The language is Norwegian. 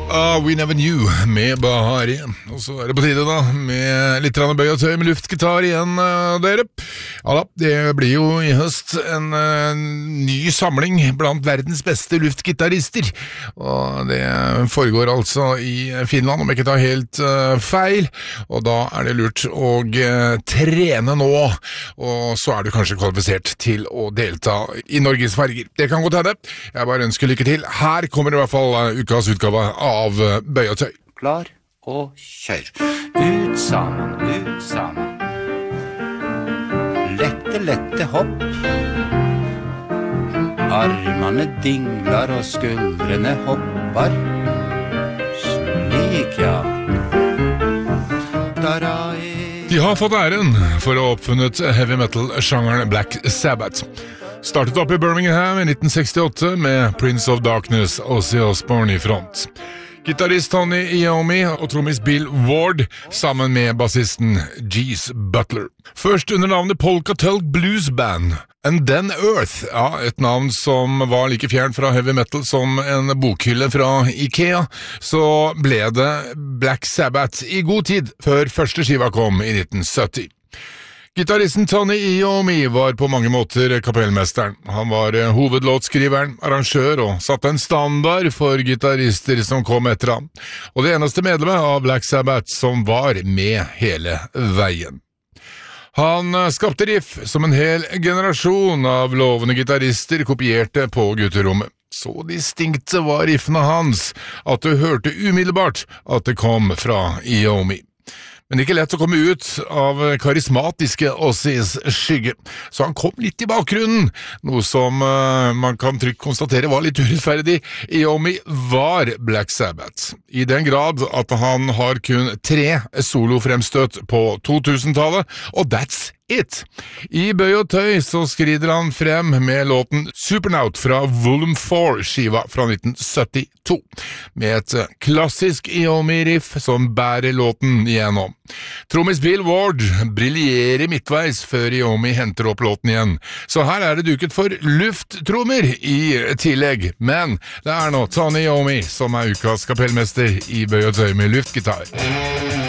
We Never Knew med Bahari. Og så det på tide da med litt bøy og tøy med luftgitar igjen, dere. Ja da, det blir jo i høst en ny samling blant verdens beste luftgitarister. Og det foregår altså i Finland, om jeg ikke tar helt feil. Og da det lurt å trene nå. Og så du kanskje kvalifisert til å delta i Norges farger. Det kan godt hende. Jeg bare ønsker lykke til. Her kommer i hvert fall ukas utgave av Bøy og tøy. Klar og kjør. Ut sammen. Lette hopp. Armene dinglar og skuldrene hoppar. Slik, ja. De har fått æren for å ha oppfunnet heavy metal-sjangeren Black Sabbath. Startet opp i Birmingham i 1968 med Prince of Darkness og Ozzy Osbourne i front. Gitarist Tony Iommi og trommis Bill Ward sammen med bassisten Geese Butler. Først under navnet Polka Tulk Blues Band. And Then Earth, ja, et navn som var like fjernt fra heavy metal som en bokhylle fra Ikea, så ble det Black Sabbath i god tid før første skiva kom i 1970. Gitaristen Tony Iommi var på mange måter kapellmesteren. Han var hovedlåtskriveren, arrangør og satte en standard for gitarister som kom etter ham. Og det eneste medlemmet av Black Sabbath som var med hele veien. Han skapte riff som en hel generasjon av lovende gitarister kopierte på gutterommet. Så distinkte var riffene hans at du hørte umiddelbart at det kom fra Iommi. Men ikke lett å komme ut av karismatiske Ozzys skygge, så han kom litt i bakgrunnen, noe som man kan trygt konstatere var litt urettferdig. Iommi var Black Sabbath, i den grad at han har kun 3 solofremstøt på 2000-tallet, og that's it. I Bøy og tøy så skrider han frem med låten Supernaut fra Volume 4-skiva fra 1972, med et klassisk Iommi-riff som bærer låten igjennom. Trommis Bill Ward briljerer midtveis før Iommi henter opp låten igjen, så her det duket for lufttrommer i tillegg, men det nå Tony Iommi som ukas kapellmester i Bøy og tøy med luftgitar.